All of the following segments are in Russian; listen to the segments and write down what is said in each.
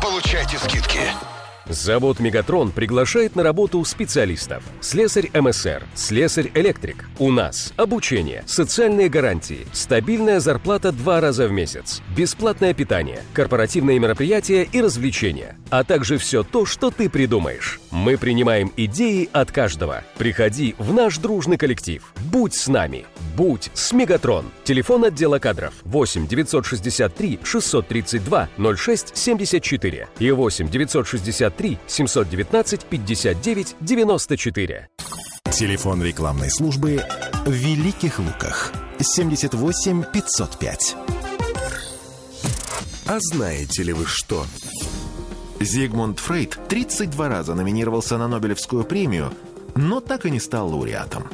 получайте скидки. Завод «Мегатрон» приглашает на работу специалистов. Слесарь МСР, слесарь-электрик. У нас обучение, социальные гарантии, стабильная зарплата 2 раза в месяц, бесплатное питание, корпоративные мероприятия и развлечения, а также все то, что ты придумаешь. Мы принимаем идеи от каждого. Приходи в наш дружный коллектив. Будь с нами. Будь с «Мегатрон». Телефон отдела кадров 8 963 632 06 74 и 8 963 719 59 94. Телефон рекламной службы в Великих Луках 78 505. А знаете ли вы что? Зигмунд Фрейд 32 раза номинировался на Нобелевскую премию, но так и не стал лауреатом.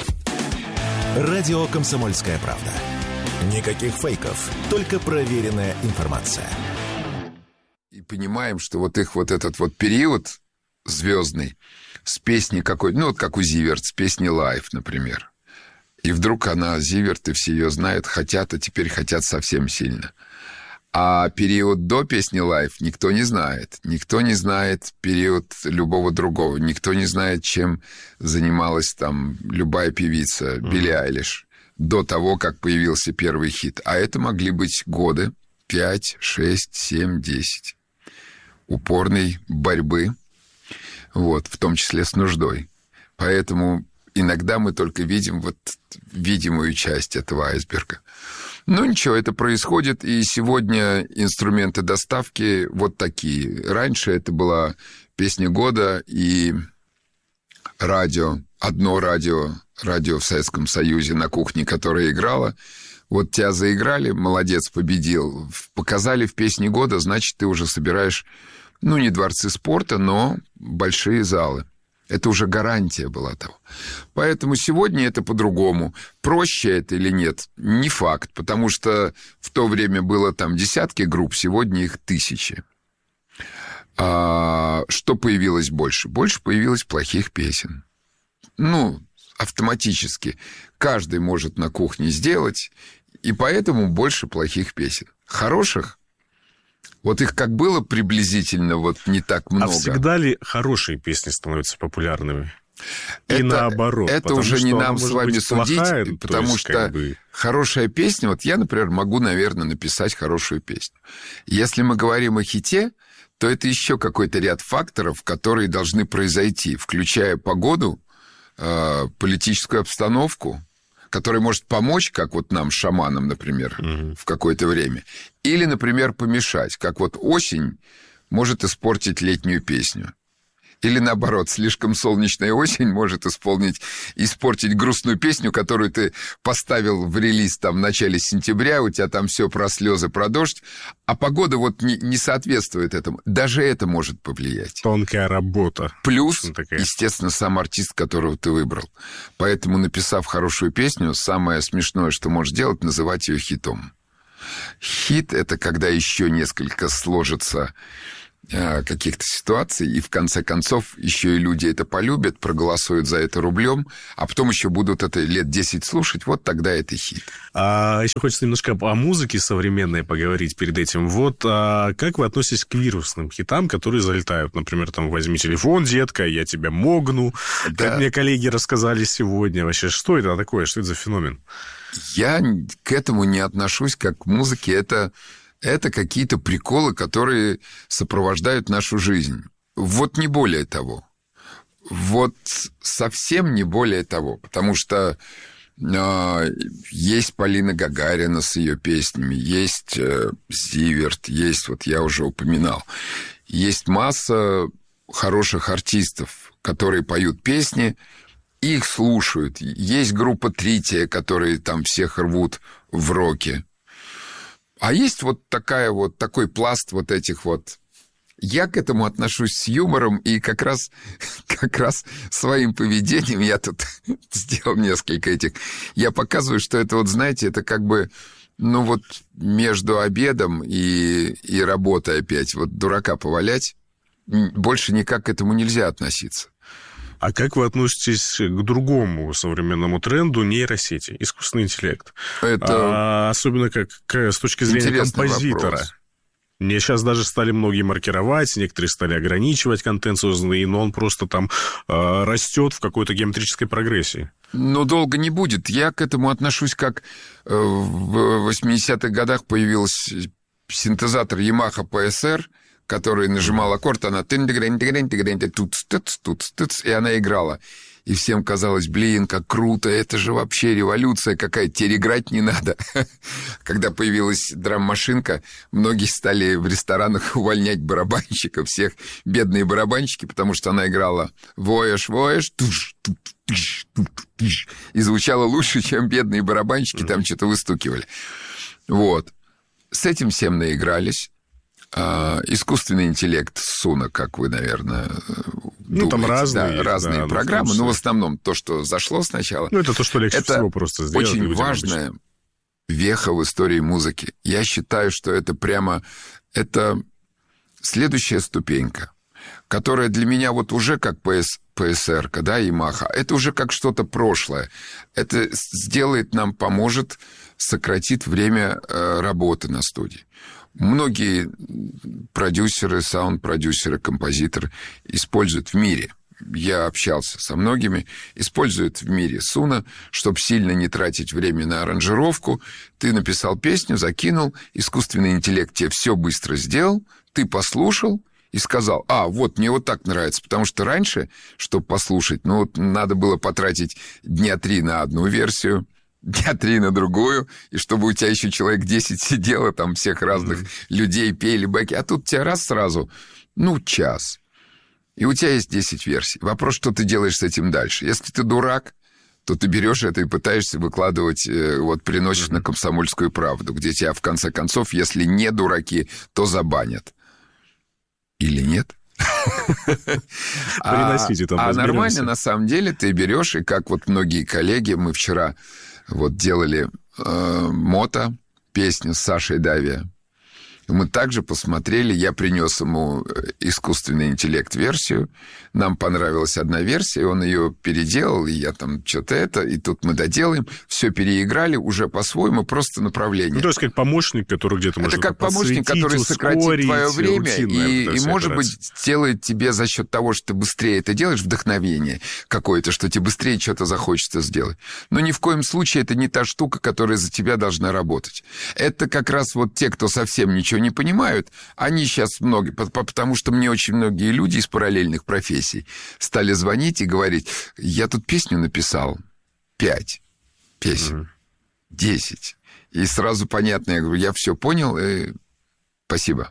Радио «Комсомольская правда». Никаких фейков, только проверенная информация. И понимаем, что вот их вот этот вот период звездный с песней какой, ну вот как у Зиверт, с песней «Life», например. И вдруг она, Зиверт, и все ее знают, хотят, а теперь хотят совсем сильно. А период до песни «Life» никто не знает. Никто не знает период любого другого. Никто не знает, чем занималась там любая певица, Билли Айлиш, до того, как появился первый хит. А это могли быть годы, 5, 6, 7, 10. Упорной борьбы, вот, в том числе с нуждой. Поэтому иногда мы только видим вот видимую часть этого айсберга. Но ничего, это происходит, и сегодня инструменты доставки вот такие. Раньше это была песня года и радио, одно радио в Советском Союзе на кухне, которое играло. Вот тебя заиграли, молодец, победил. Показали в песне года, значит, ты уже собираешь, ну, не дворцы спорта, но большие залы. Это уже гарантия была того. Поэтому сегодня это по-другому. Проще это или нет, не факт, потому что в то время было там десятки групп, сегодня их тысячи. Что появилось больше? Больше появилось плохих песен. Ну, автоматически. Каждый может на кухне сделать, и поэтому больше плохих песен. Хороших, вот их как было приблизительно, вот не так много. А всегда ли хорошие песни становятся популярными? И наоборот. Это уже не нам с вами судить, потому что хорошая песня... Вот я, например, могу, наверное, написать хорошую песню. Если мы говорим о хите, то это еще какой-то ряд факторов, которые должны произойти, включая погоду, политическую обстановку, которая может помочь, как вот нам, шаманам, например, в какое-то время, или, например, помешать, как вот осень может испортить летнюю песню. Или, наоборот, слишком солнечная осень может испортить грустную песню, которую ты поставил в релиз там, в начале сентября, у тебя там все про слезы, про дождь, а погода вот не соответствует этому. Даже это может повлиять. Тонкая работа. Плюс, естественно, сам артист, которого ты выбрал. Поэтому, написав хорошую песню, самое смешное, что можешь делать, называть ее хитом. Хит — это когда еще несколько сложится каких-то ситуаций, и в конце концов еще и люди это полюбят, проголосуют за это рублем, а потом еще будут это лет 10 слушать, вот тогда это хит. А еще хочется немножко о музыке современной поговорить перед этим. Вот как вы относитесь к вирусным хитам, которые залетают? Например, там «Возьми телефон, детка», «Я тебя могну», да. Как мне коллеги рассказали сегодня. Вообще, что это такое? Что это за феномен? Я к этому не отношусь как к музыке. Это какие-то приколы, которые сопровождают нашу жизнь. Вот не более того. Вот совсем не более того. Потому что есть Полина Гагарина с ее песнями, есть Зиверт, есть, вот я уже упоминал, есть масса хороших артистов, которые поют песни, их слушают. Есть группа Трития, которые там всех рвут в роке. А есть вот такой пласт вот этих вот... Я к этому отношусь с юмором, и как раз своим поведением я тут сделал несколько этих... Я показываю, что это вот, знаете, это как бы, ну вот между обедом и работой опять. Вот дурака повалять, больше никак к этому нельзя относиться. А как вы относитесь к другому современному тренду нейросети, искусственный интеллект? Это особенно как с точки зрения композитора. Вопрос. Мне сейчас даже стали многие маркировать, некоторые стали ограничивать контент созданный, но он просто там растет в какой-то геометрической прогрессии. Но долго не будет. Я к этому отношусь как в 80-х годах появился синтезатор Yamaha PSR, который нажимал аккорд, она и она играла. И всем казалось, блин, как круто, это же вообще революция какая-то, теперь играть не надо. Когда появилась драм-машинка, многие стали в ресторанах увольнять барабанщиков, всех бедные барабанщики, потому что она играла «Воешь», и звучало лучше, чем бедные барабанщики там что-то выстукивали. Вот. С этим всем наигрались. Искусственный интеллект Суна, как вы, наверное, думаете. Там разные программы, но в основном то, что зашло сначала. Это то, что легче всего просто сделать. Это очень важная веха в истории музыки. Я считаю, что это это следующая ступенька, которая для меня вот уже как PSR, да, Yamaha, это уже как что-то прошлое. Это поможет, сократит время работы на студии. Многие продюсеры, саунд-продюсеры, композиторы используют в мире, я общался со многими, используют в мире Суна, чтобы сильно не тратить время на аранжировку. Ты написал песню, закинул, искусственный интеллект тебе все быстро сделал, ты послушал и сказал, вот мне вот так нравится, потому что раньше, чтобы послушать, надо было потратить дня 3 на одну версию, дня 3 на другую, и чтобы у тебя еще человек 10 сидело, там всех разных людей пели бэки, а тут тебя раз сразу, час. И у тебя есть 10 версий. Вопрос, что ты делаешь с этим дальше. Если ты дурак, то ты берешь это и пытаешься выкладывать, приносишь на «Комсомольскую правду», где тебя, в конце концов, если не дураки, то забанят. Или нет? Приносите, там разберемся. Нормально, на самом деле, ты берешь, и как многие коллеги, мы вчера делали «Мото», песню с Сашей Давия. Мы также посмотрели, я принес ему искусственный интеллект-версию. Нам понравилась одна версия, он ее переделал, и я там что-то и тут мы доделаем. Все переиграли уже по-своему, просто направление. То есть как помощник, который где-то может это как помощник, который сократит твое время и может быть, сделает тебе за счет того, что ты быстрее это делаешь, вдохновение какое-то, что тебе быстрее что-то захочется сделать. Но ни в коем случае это не та штука, которая за тебя должна работать. Это как раз те, кто совсем ничего не понимают, они сейчас многие, потому что мне очень многие люди из параллельных профессий стали звонить и говорить, я тут песню написал, 5 песен, 10. И сразу понятно, я говорю, я все понял, спасибо.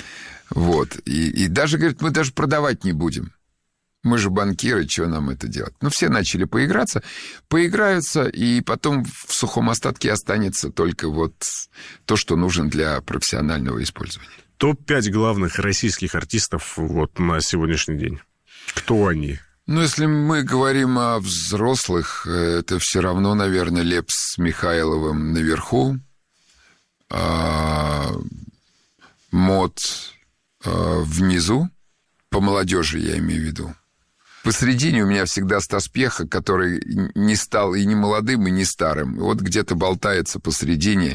И даже, говорит, мы даже продавать не будем. Мы же банкиры, что нам это делать? Все начали поиграются, и потом в сухом остатке останется только то, что нужно для профессионального использования. Топ-5 главных российских артистов на сегодняшний день. Кто они? Если мы говорим о взрослых, это все равно, наверное, Лепс с Михайловым наверху, Мод внизу, по молодежи я имею в виду. Посредине у меня всегда Стас Пьеха, который не стал и не молодым, и не старым. Где-то болтается посредине.